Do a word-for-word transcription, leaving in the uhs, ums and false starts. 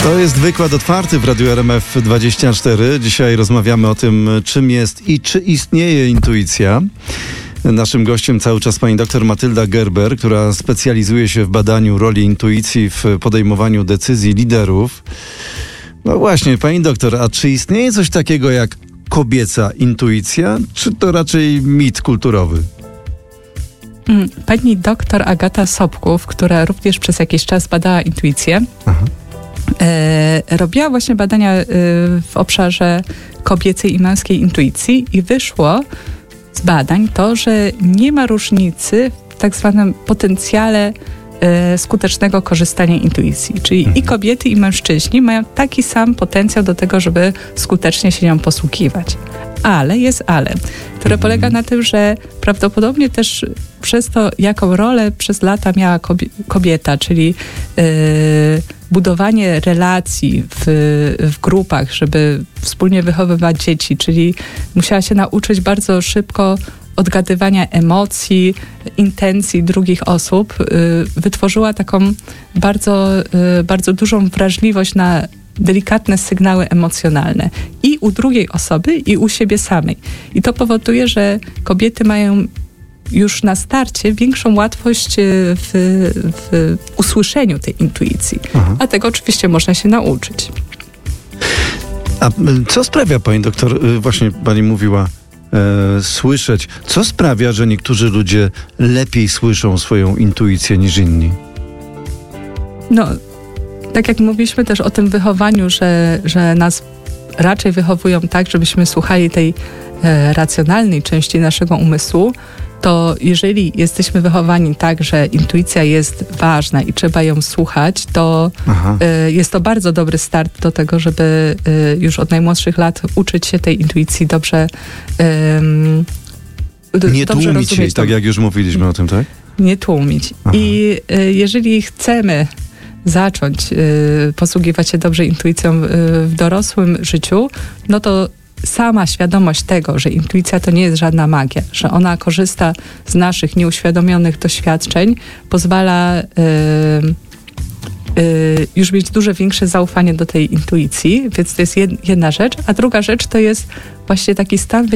To jest wykład otwarty w Radiu R M F dwadzieścia cztery. Dzisiaj rozmawiamy o tym, czym jest i czy istnieje intuicja. Naszym gościem cały czas pani doktor Matylda Gerber, która specjalizuje się w badaniu roli intuicji w podejmowaniu decyzji liderów. No właśnie, pani doktor, a czy istnieje coś takiego jak kobieca intuicja, czy to raczej mit kulturowy? Pani doktor Agata Sobków, która również przez jakiś czas badała intuicję, Aha. E, robiła właśnie badania e, w obszarze kobiecej i męskiej intuicji i wyszło z badań to, że nie ma różnicy w tak zwanym potencjale e, skutecznego korzystania intuicji. Czyli mhm. i kobiety, i mężczyźni mają taki sam potencjał do tego, żeby skutecznie się nią posługiwać. Ale jest ale, które mhm. polega na tym, że prawdopodobnie też przez to, jaką rolę przez lata miała kobie- kobieta, czyli yy, budowanie relacji w, w grupach, żeby wspólnie wychowywać dzieci, czyli musiała się nauczyć bardzo szybko odgadywania emocji, intencji drugich osób, yy, wytworzyła taką bardzo, yy, bardzo dużą wrażliwość na delikatne sygnały emocjonalne i u drugiej osoby, i u siebie samej. I to powoduje, że kobiety mają już na starcie większą łatwość w, w usłyszeniu tej intuicji. Aha. A tego oczywiście można się nauczyć. A co sprawia, pani doktor, właśnie pani mówiła, e, słyszeć, co sprawia, że niektórzy ludzie lepiej słyszą swoją intuicję niż inni? No, tak jak mówiliśmy też o tym wychowaniu, że, że nas raczej wychowują tak, żebyśmy słuchali tej e, racjonalnej części naszego umysłu, to jeżeli jesteśmy wychowani tak, że intuicja jest ważna i trzeba ją słuchać, to y, jest to bardzo dobry start do tego, żeby y, już od najmłodszych lat uczyć się tej intuicji dobrze y, d- Nie dobrze tłumić jej, tak jak już mówiliśmy o tym, tak? Nie tłumić. Aha. I y, jeżeli chcemy zacząć y, posługiwać się dobrze intuicją y, w dorosłym życiu, no to sama świadomość tego, że intuicja to nie jest żadna magia, że ona korzysta z naszych nieuświadomionych doświadczeń, pozwala y, y, już mieć dużo większe zaufanie do tej intuicji, więc to jest jedna rzecz, a druga rzecz to jest właśnie taki stan